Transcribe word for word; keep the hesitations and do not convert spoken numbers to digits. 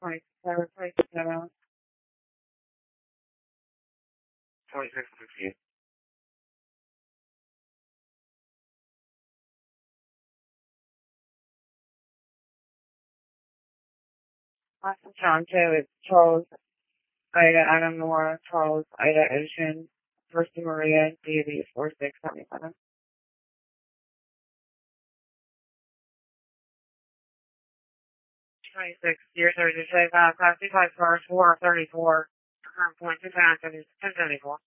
twenty-seven, twenty-seven. twenty-six fifty. Austin Toronto is Charles Ida Adam Nora, Charles Ida Ocean, Percy Maria, D B four six seven seven. twenty-six, year thirty-five, class two five four, four thirty-four, current point two ten seventy-four.